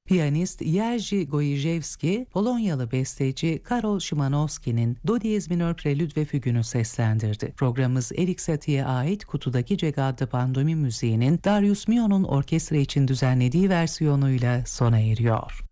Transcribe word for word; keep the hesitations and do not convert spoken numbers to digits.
Piyanist Jerzy Gojewski, Polonyalı besteci Karol Szymanowski'nin Do diyez minör prelüd ve fügünü seslendirdi. Programımız Erik Satie'ye ait Kutudaki Cega adlı pandomim müziğinin Darius Milhaud'un orkestra için düzenlediği versiyonuyla sona eriyor.